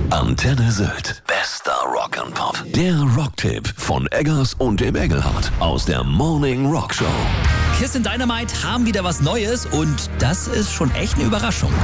Antenne Sylt. Bester Rock'n'Pop. Der Rocktipp von Eggers und dem Engelhardt aus der Morning Rock Show. Kiss and Dynamite haben wieder was Neues und das ist schon echt eine Überraschung.